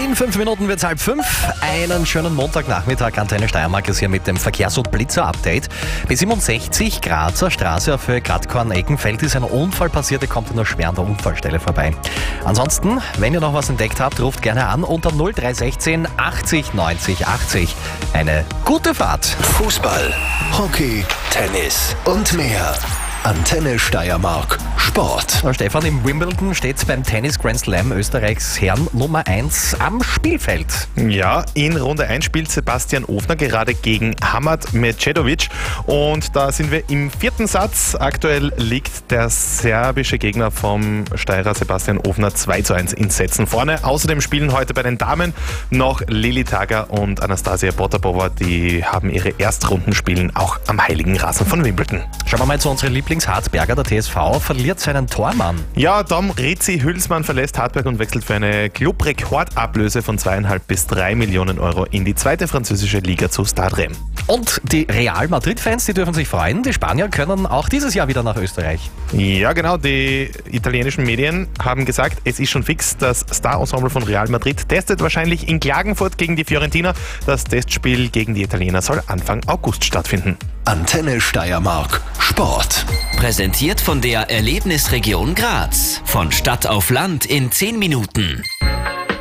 In 5 Minuten wird's 4:30. Einen schönen Montagnachmittag. Antenne Steiermark ist hier mit dem Verkehrs- und Blitzer-Update. B67 Grazer Straße auf Höhe Gradkorn-Eckenfeld ist ein Unfall passiert. Ihr kommt nur schwer an der Unfallstelle vorbei. Ansonsten, wenn ihr noch was entdeckt habt, ruft gerne an unter 0316 80 90 80. Eine gute Fahrt. Fußball, Hockey, Tennis und mehr. Antenne Steiermark. Sport. Stefan, im Wimbledon steht beim Tennis Grand Slam Österreichs Herren Nummer 1 am Spielfeld. Ja, in Runde 1 spielt Sebastian Ofner gerade gegen Hamad Medjedovic und da sind wir im 4. Satz. Aktuell liegt der serbische Gegner vom Steirer Sebastian Ofner 2:1 in Sätzen vorne. Außerdem spielen heute bei den Damen noch Lili Tager und Anastasia Potapova. Die haben ihre Erstrundenspielen auch am heiligen Rasen von Wimbledon. Schauen wir mal zu unseren Lieblings-Harzberger. Der TSV verliert seinen Tormann. Ja, Dom Rizzi Hülsmann verlässt Hartberg und wechselt für eine Clubrekordablöse von 2,5 bis 3 Millionen Euro in die zweite französische Liga zu Stade Reims. Und die Real Madrid-Fans, die dürfen sich freuen. Die Spanier können auch dieses Jahr wieder nach Österreich. Ja, genau. Die italienischen Medien haben gesagt, es ist schon fix. Das Star-Ensemble von Real Madrid testet wahrscheinlich in Klagenfurt gegen die Fiorentina. Das Testspiel gegen die Italiener soll Anfang August stattfinden. Antenne Steiermark. Sport. Präsentiert von der Erlebnisregion Graz. Von Stadt auf Land in 10 Minuten.